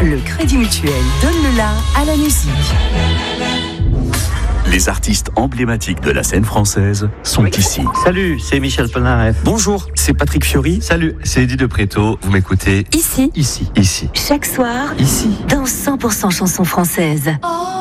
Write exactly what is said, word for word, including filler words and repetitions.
Le Crédit Mutuel donne le la à la musique. Les artistes emblématiques de la scène française sont oui. ici. Salut, c'est Michel Polnareff. Bonjour, c'est Patrick Fiori. Salut, c'est Eddie de Préto. Vous m'écoutez ici, ici, ici. Chaque soir, ici, dans cent pour cent chansons françaises. Oh.